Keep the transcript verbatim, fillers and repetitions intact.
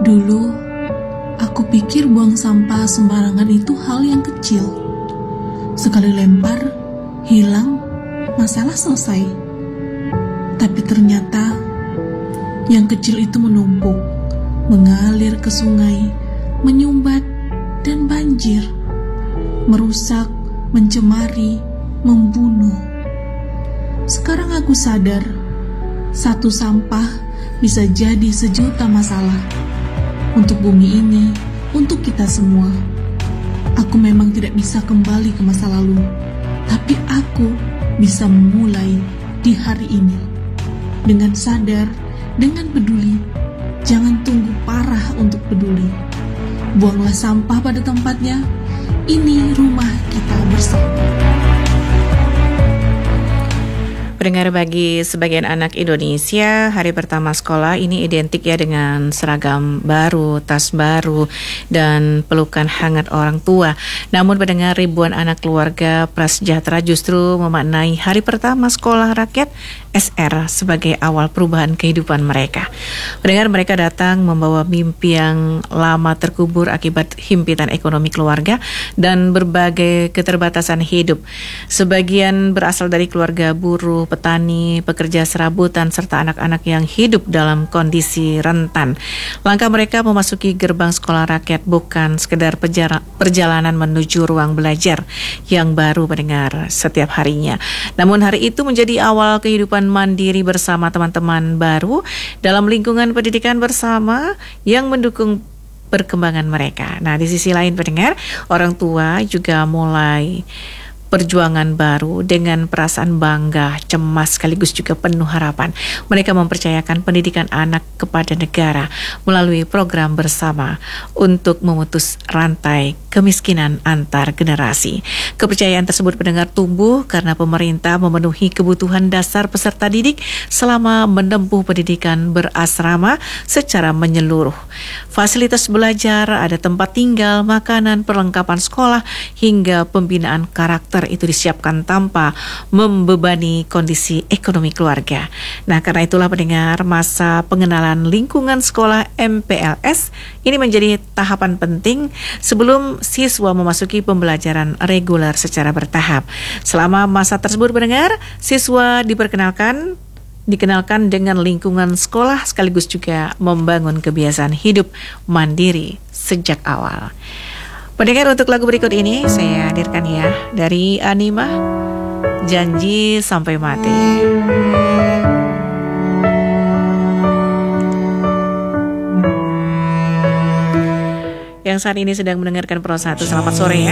Dulu, aku pikir buang sampah sembarangan itu hal yang kecil. Sekali lempar, hilang, masalah selesai. Tapi ternyata, yang kecil itu menumpuk, mengalir ke sungai, menyumbat, dan banjir. Merusak, mencemari, membunuh. Sekarang aku sadar, satu sampah bisa jadi sejuta masalah. Untuk bumi ini, untuk kita semua. Aku memang tidak bisa kembali ke masa lalu, tapi aku bisa memulai di hari ini. Dengan sadar, dengan peduli, jangan tunggu parah untuk peduli. Buanglah sampah pada tempatnya, ini rumah kita bersama. Pendengar, bagi sebagian anak Indonesia, hari pertama sekolah ini identik ya dengan seragam baru, tas baru, dan pelukan hangat orang tua. Namun pendengar, ribuan anak keluarga prasejahtera justru memaknai hari pertama sekolah rakyat S R sebagai awal perubahan kehidupan mereka. Pendengar, mereka datang membawa mimpi yang lama terkubur akibat himpitan ekonomi keluarga dan berbagai keterbatasan hidup. Sebagian berasal dari keluarga buruh, petani, pekerja serabutan, serta anak-anak yang hidup dalam kondisi rentan. Langkah mereka memasuki gerbang sekolah rakyat bukan sekedar perjalanan menuju ruang belajar yang baru pendengar setiap harinya. Namun hari itu menjadi awal kehidupan mandiri bersama teman-teman baru dalam lingkungan pendidikan bersama yang mendukung perkembangan mereka. Nah, di sisi lain pendengar, orang tua juga mulai perjuangan baru dengan perasaan bangga, cemas, sekaligus juga penuh harapan. Mereka mempercayakan pendidikan anak kepada negara melalui program bersama untuk memutus rantai kemiskinan antar generasi. Kepercayaan tersebut pendengar tumbuh karena pemerintah memenuhi kebutuhan dasar peserta didik selama menempuh pendidikan berasrama secara menyeluruh. Fasilitas belajar, ada tempat tinggal, makanan, perlengkapan sekolah, hingga pembinaan karakter itu disiapkan tanpa membebani kondisi ekonomi keluarga. Nah, karena itulah pendengar, masa pengenalan lingkungan sekolah M P L S ini menjadi tahapan penting sebelum siswa memasuki pembelajaran reguler secara bertahap. Selama masa tersebut pendengar, siswa diperkenalkan dikenalkan dengan lingkungan sekolah sekaligus juga membangun kebiasaan hidup mandiri sejak awal. Pendengar, untuk lagu berikut ini saya hadirkan ya dari Anima, Janji Sampai Mati. Yang saat ini sedang mendengarkan Pro satu, selamat sore ya.